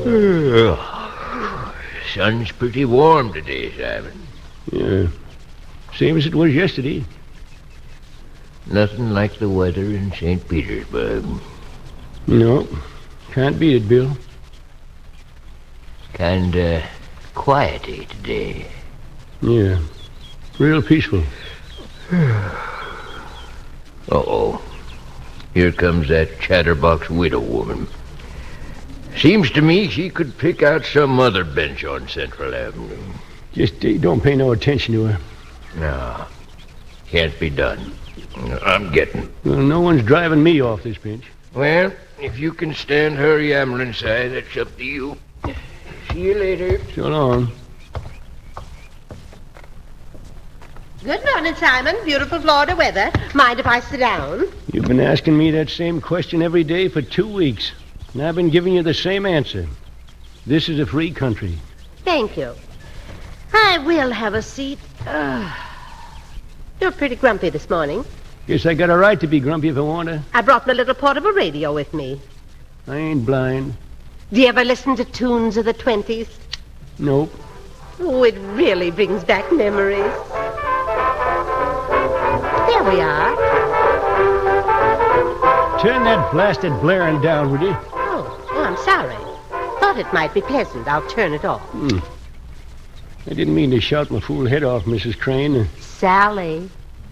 Sun's pretty warm today, Simon. Yeah. Same as it was yesterday. Nothing like the weather in St. Petersburg. No. Can't beat it, Bill. Kinda quiety today. Yeah. Real peaceful. Uh-oh. Here comes that chatterbox widow woman. Seems to me she could pick out some other bench on Central Avenue. Just don't pay no attention to her. No. Can't be done. I'm getting. Well, no one's driving me off this bench. Well, if you can stand her yammering side, that's up to you. See you later. So long. Good morning, Simon. Beautiful Florida weather. Mind if I sit down? You've been asking me that same question every day for 2 weeks. And I've been giving you the same answer. This is a free country. Thank you. I will have a seat. You're pretty grumpy this morning. Guess I got a right to be grumpy if I want to. I brought my little portable radio with me. I ain't blind. Do you ever listen to tunes of the 20s? Nope. Oh, it really brings back memories. There we are. Turn that blasted blaring down, would you? Oh, I'm sorry. Thought it might be pleasant. I'll turn it off. I didn't mean to shout my fool head off, Mrs. Crane. Sally.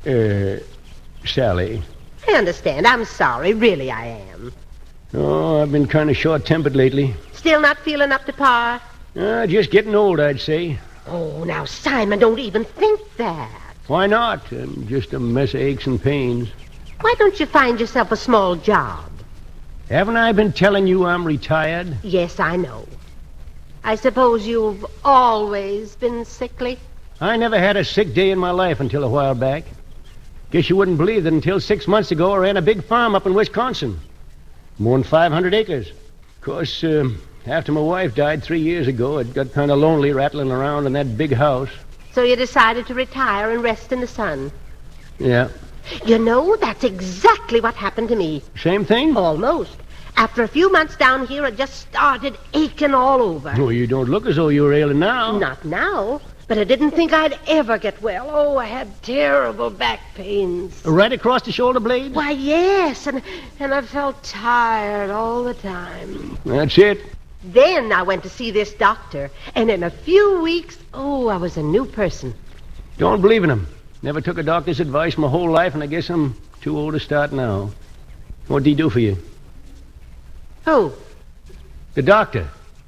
Sally. I understand. I'm sorry. Really, I am. Oh, I've been kind of short-tempered lately. Still not feeling up to par? Just getting old, I'd say. Oh, now, Simon, don't even think that. Why not? I'm just a mess of aches and pains. Why don't you find yourself a small job? Haven't I been telling you I'm retired? Yes, I know. I suppose you've always been sickly? I never had a sick day in my life until a while back. Guess you wouldn't believe that until 6 months ago I ran a big farm up in Wisconsin. More than 500 acres. Of course, after my wife died 3 years ago, it got kind of lonely rattling around in that big house. So you decided to retire and rest in the sun? Yeah. You know, that's exactly what happened to me. Same thing? Almost. After a few months down here, it just started aching all over. Oh, you don't look as though you were ailing now. Not now. But I didn't think I'd ever get well. Oh, I had terrible back pains. Right across the shoulder blade? Why, yes. And I felt tired all the time. That's it. Then I went to see this doctor. And in a few weeks, I was a new person. Don't believe in him. Never took a doctor's advice my whole life, and I guess I'm too old to start now. What'd he do for you? Who? The doctor.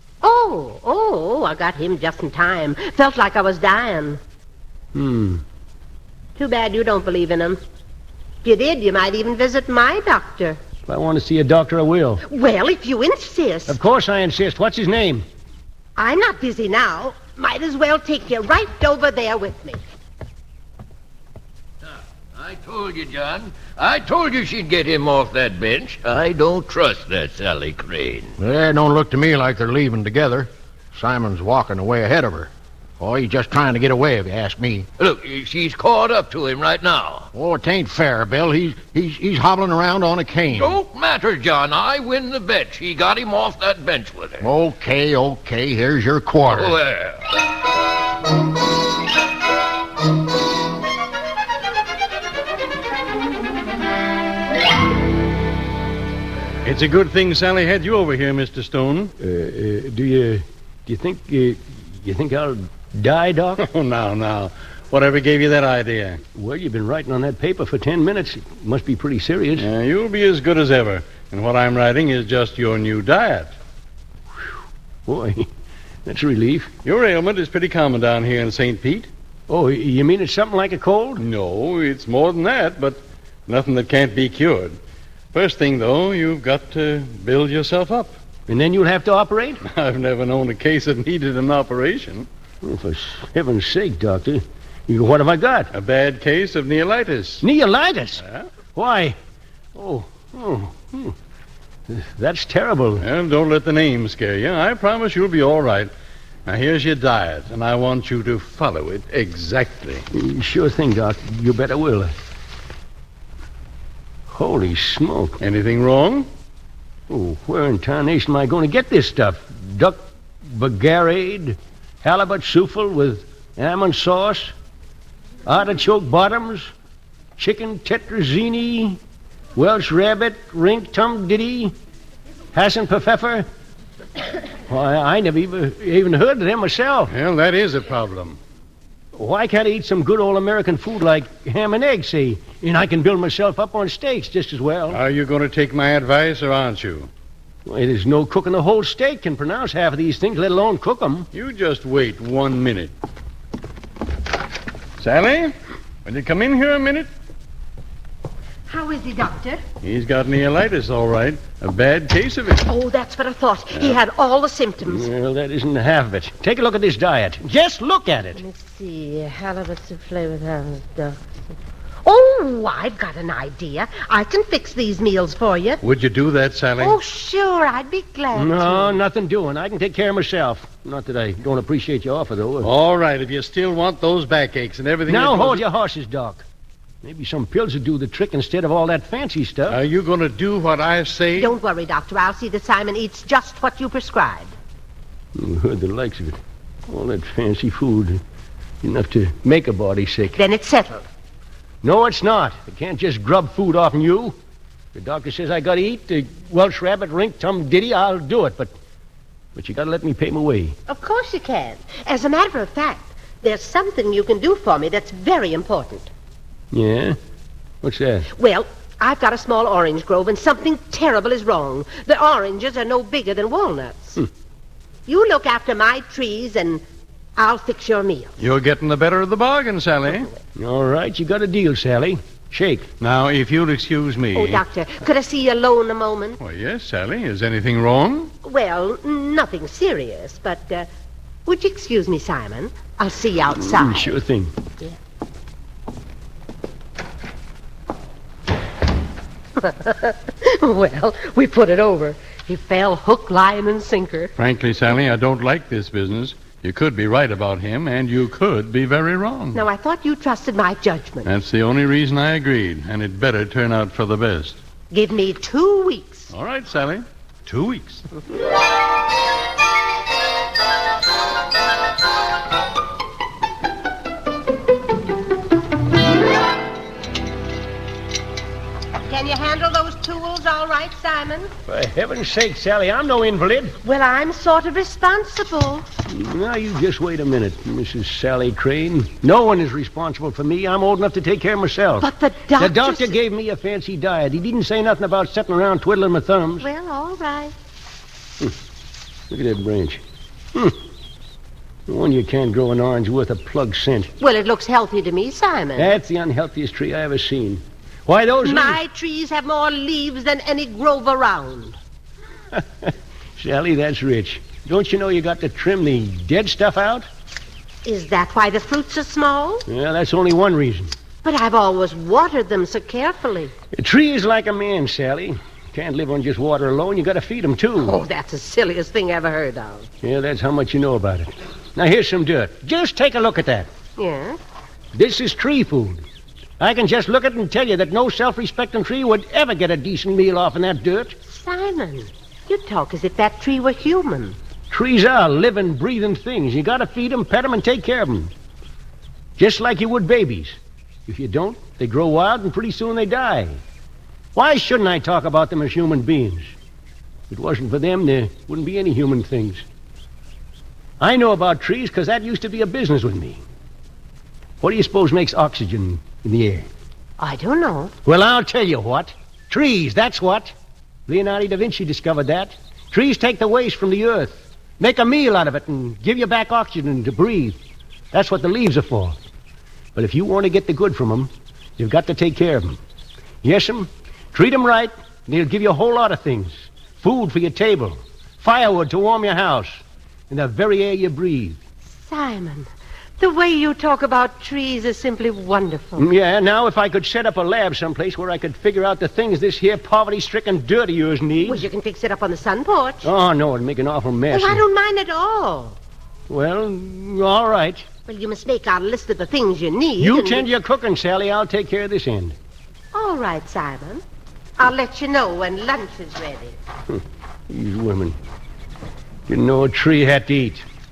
I got him just in time. Felt like I was dying. Too bad you don't believe in him. If you did, you might even visit my doctor. If I want to see a doctor, I will. Well, if you insist. Of course I insist. What's his name? I'm not busy now. Might as well take you right over there with me. I told you, John. I told you she'd get him off that bench. I don't trust that Sally Crane. They don't look to me like they're leaving together. Simon's walking away ahead of her. Oh, he's just trying to get away, if you ask me. Look, she's caught up to him right now. Oh, it ain't fair, Bill. He's hobbling around on a cane. Don't matter, John. I win the bet. She got him off that bench with her. Okay. Here's your quarter. Well. It's a good thing Sally had you over here, Mr. Stone. Do you think I'll die, Doc? Oh, now. Whatever gave you that idea? Well, you've been writing on that paper for 10 minutes. It must be pretty serious. You'll be as good as ever. And what I'm writing is just your new diet. Boy, that's a relief. Your ailment is pretty common down here in St. Pete. Oh, you mean it's something like a cold? No, it's more than that, but nothing that can't be cured. First thing, though, you've got to build yourself up. And then you'll have to operate? I've never known a case that needed an operation. Oh, for heaven's sake, Doctor. What have I got? A bad case of neolitis. Neolitis? Yeah? Why? That's terrible. Well, don't let the name scare you. I promise you'll be all right. Now, here's your diet, and I want you to follow it exactly. Sure thing, Doc. You bet I will. Holy smoke. Anything wrong? Oh, where in tarnation am I going to get this stuff? duck bagarade, halibut souffle with almond sauce, artichoke bottoms, chicken tetrazzini, Welsh rabbit, rink tum ditty, hasn't pfeffer. Why, I never even heard of them myself. Well, that is a problem. Why can't I eat some good old American food like ham and eggs, say, and I can build myself up on steaks just as well? Are you going to take my advice or aren't you? Why, there's no cook in the whole state can pronounce half of these things, let alone cook them. You just wait 1 minute. Sally, will you come in here a minute? How is he, Doctor? He's got neolitis, all right. A bad case of it. Oh, that's what I thought. He had all the symptoms. Well, that isn't half of it. Take a look at this diet. Just look at it. Let me see. Halibut souffle with ham, duck. Oh, I've got an idea. I can fix these meals for you. Would you do that, Sally? Oh, sure. I'd be glad No, to. nothing doing. I can take care of myself. Not that I don't appreciate your offer, though. All right, if you still want those backaches and everything... Now that goes- hold your horses, Doc. Maybe some pills would do the trick instead of all that fancy stuff. Are you going to do what I say? Don't worry, Doctor. I'll see that Simon eats just what you prescribed. Heard the likes of it. All that fancy food. Enough to make a body sick. Then it's settled. No, it's not. I can't just grub food off you. The doctor says I gotta eat the Welsh rabbit, rink, tum ditty. I'll do it, but you gotta let me pay my way. Of course you can. As a matter of fact, there's something you can do for me that's very important. Yeah? What's that? Well, I've got a small orange grove, and something terrible is wrong. The oranges are no bigger than walnuts. You look after my trees, and I'll fix your meal. You're getting the better of the bargain, Sally. All right, you got a deal, Sally. Shake. Now, if you'll excuse me... Oh, Doctor, could I see you alone a moment? Well, yes, Sally. Is anything wrong? Well, nothing serious, but would you excuse me, Simon? I'll see you outside. Sure thing. Well, we put it over. He fell hook, line, and sinker. Frankly, Sally, I don't like this business. You could be right about him, and you could be very wrong. Now, I thought you trusted my judgment. That's the only reason I agreed, and it better turn out for the best. Give me 2 weeks. All right, Sally. 2 weeks. Can you handle those tools all right, Simon? For heaven's sake, Sally, I'm no invalid. Well, I'm sort of responsible. Now, you just wait a minute, Mrs. Sally Crane. No one is responsible for me. I'm old enough to take care of myself. But the doctor... The doctor gave me a fancy diet. He didn't say nothing about sitting around twiddling my thumbs. Well, all right. Look at that branch. The one you can't grow an orange worth a plug cent. Well, it looks healthy to me, Simon. That's the unhealthiest tree I ever seen. Why, those My trees have more leaves than any grove around. Sally, that's rich. Don't you know you got to trim the dead stuff out? Is that why the fruits are small? Well, that's only one reason. But I've always watered them so carefully. A tree is like a man, Sally. Can't live on just water alone. You got to feed him, too. Oh, that's the silliest thing I ever heard of. Yeah, that's how much you know about it. Now, here's some dirt. Just take a look at that. Yeah? This is tree food. I can just look at it and tell you that no self-respecting tree would ever get a decent meal off in that dirt. Simon, you talk as if that tree were human. Trees are living, breathing things. You got to feed them, pet them, and take care of them. Just like you would babies. If you don't, they grow wild and pretty soon they die. Why shouldn't I talk about them as human beings? If it wasn't for them, there wouldn't be any human things. I know about trees because that used to be a business with me. What do you suppose makes oxygen in the air? I don't know. Well, I'll tell you what. Trees, that's what. Leonardo da Vinci discovered that. Trees take the waste from the earth, make a meal out of it, and give you back oxygen to breathe. That's what the leaves are for. But if you want to get the good from them, you've got to take care of them. Yes'm, treat them right, and they'll give you a whole lot of things. Food for your table, firewood to warm your house, and the very air you breathe. Simon, the way you talk about trees is simply wonderful. Yeah, now if I could set up a lab someplace where I could figure out the things this here poverty-stricken dirt of yours needs. Well, you can fix it up on the sun porch. Oh, no, it'd make an awful mess. Well, I don't mind at all. Well, all right. Well, you must make out a list of the things you need. You and tend your cooking, Sally. I'll take care of this end. All right, Simon. I'll let you know when lunch is ready. These women. Didn't know a tree had to eat.